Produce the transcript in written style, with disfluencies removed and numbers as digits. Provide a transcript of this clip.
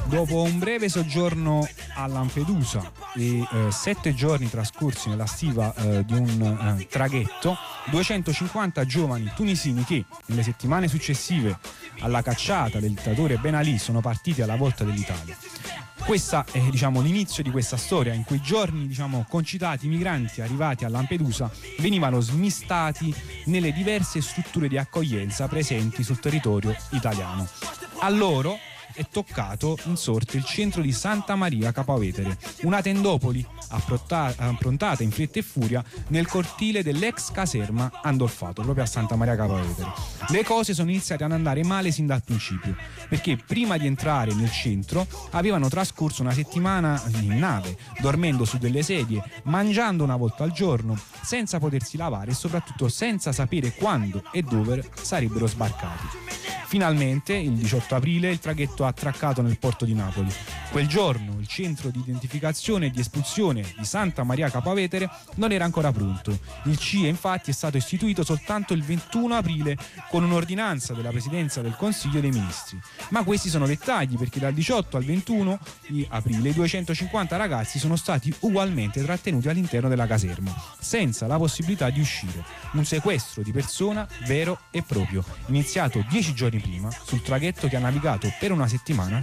Dopo un breve soggiorno a Lampedusa e 7 giorni trascorsi nella stiva di un traghetto, 250 giovani tunisini che nelle settimane successive alla cacciata del dittatore Ben Ali sono partiti alla volta dell'Italia. Questo è l'inizio di questa storia. In quei giorni concitati, i migranti arrivati a Lampedusa venivano smistati nelle diverse strutture di accoglienza presenti sul territorio italiano. A loro è toccato in sorte il centro di Santa Maria Capua Vetere, una tendopoli approntata in fretta e furia nel cortile dell'ex caserma Andolfato, proprio a Santa Maria Capua Vetere. Le cose sono iniziate ad andare male sin dal principio, perché prima di entrare nel centro avevano trascorso una settimana in nave, dormendo su delle sedie, mangiando una volta al giorno, senza potersi lavare e soprattutto senza sapere quando e dove sarebbero sbarcati. Finalmente, il 18 aprile, il traghetto ha attraccato nel porto di Napoli. Quel giorno il centro di identificazione e di espulsione di Santa Maria Capua Vetere non era ancora pronto. Il CIE infatti è stato istituito soltanto il 21 aprile con un'ordinanza della Presidenza del Consiglio dei Ministri. Ma questi sono dettagli, perché dal 18 al 21 di aprile 250 ragazzi sono stati ugualmente trattenuti all'interno della caserma, senza la possibilità di uscire. Un sequestro di persona vero e proprio, iniziato 10 giorni prima sul traghetto che ha navigato per una settimana